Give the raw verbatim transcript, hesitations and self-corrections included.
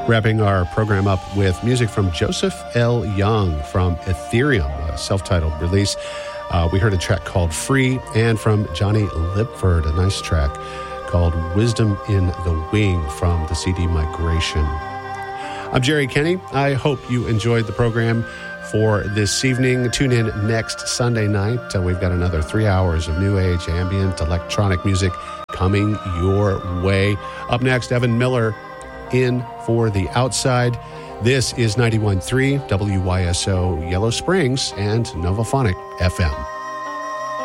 Wrapping our program up with music from Joseph L. Young from Ethereum, a self-titled release. Uh, we heard a track called Free, and from Johnny Lipford, a nice track called Wisdom in the Wing from the C D Migration. I'm Jerry Kenny. I hope you enjoyed the program for this evening. Tune in next Sunday night. Uh, we've got another three hours of new age, ambient, electronic music coming your way. Up next, Evan Miller in for The Outside. This is ninety-one point three W Y S O Yellow Springs and Novaphonic F M.